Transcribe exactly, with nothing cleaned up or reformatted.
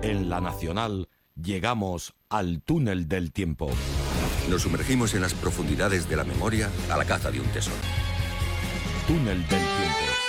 En La Nacional llegamos al túnel del tiempo. Nos sumergimos en las profundidades de la memoria a la caza de un tesoro. Túnel del tiempo.